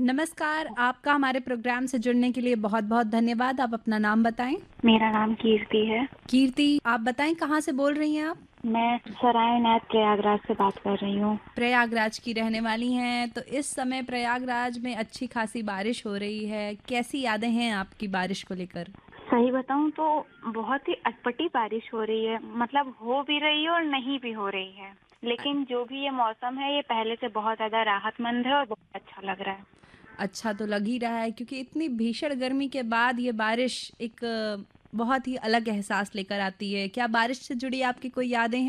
नमस्कार, आपका हमारे प्रोग्राम से जुड़ने के लिए बहुत-बहुत धन्यवाद। आप अपना नाम बताएँ? मेरा नाम कीर्ति है। कीर्ति, आप बताएँ कहाँ से बोल रही हैं आप? मैं सरायनाथ प्रयागराज से बात कर रही हूँ। प्रयागराज की रहने वाली हैं, तो इस समय प्रयागराज में अच्छी खासी बारिश हो रही है। कैसी यादें हैं आपकी बारिश को लेकर? सही बताऊँ तो बहुत ही अटपटी बारिश हो रही है, मतलब हो भी रही है और नहीं भी हो रही है। अ, लेकिन जो भी ये मौसम है, ये पहले से बहुत ज़्यादा राहतमंद है और बहुत अच्छा लग रहा है। अच्छा तो लग ही रहा है क्योंकि इतनी भीषण गर्मी के बाद ये बारिश एक बहुत ही अलग एहसास लेकर आती है। क्या बारिश से जुड़ी आपकी कोई यादें हैं?